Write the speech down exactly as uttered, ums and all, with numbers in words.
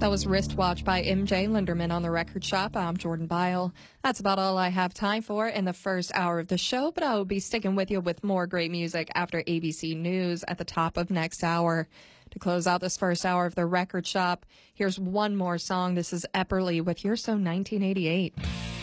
That was Wristwatch by M J Linderman on The Record Shop. I'm Jordan Byle. That's about all I have time for in the first hour of the show, but I will be sticking with you with more great music after A B C News at the top of next hour. To close out this first hour of The Record Shop, here's one more song. This is Epperly with You're So nineteen eighty-eight.